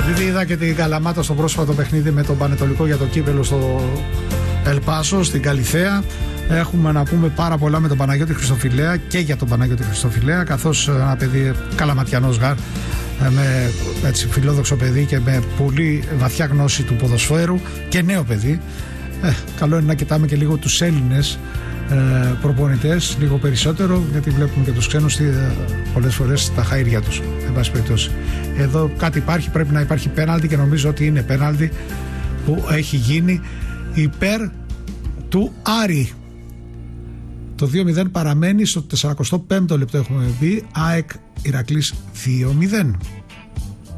Επειδή είδα και την Καλαμάτα στο πρόσφατο παιχνίδι με τον Πανετολικό για το κύπελο στο Ελπάσο, στην Καλιθέα, έχουμε να πούμε πάρα πολλά με τον Παναγιώτη Χριστοφιλέα και για τον Παναγιώτη Χριστοφιλέα, καθώς ένα παιδί καλαματιανός γάρ, με έτσι φιλόδοξο παιδί και με πολύ βαθιά γνώση του ποδοσφαίρου και νέο παιδί. Καλό είναι να κοιτάμε και λίγο τους Έλληνες προπονητές λίγο περισσότερο, γιατί βλέπουμε και τους ξένους πολλές φορές στα χαΐρια τους, εν πάση περιπτώσει. Εδώ κάτι υπάρχει, πρέπει να υπάρχει πέναλτι και νομίζω ότι είναι πέναλτι που έχει γίνει υπέρ του Άρη. Το 2-0 παραμένει στο 45ο λεπτό, έχουμε πει. ΑΕΚ Ηρακλής 2-0.